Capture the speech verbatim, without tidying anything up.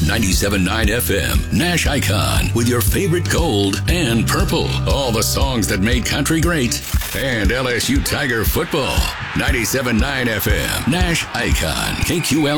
ninety-seven point nine F M, Nash Icon, with your favorite gold and purple. All the songs that made country great. And L S U Tiger football. ninety-seven point nine F M, Nash Icon, K Q L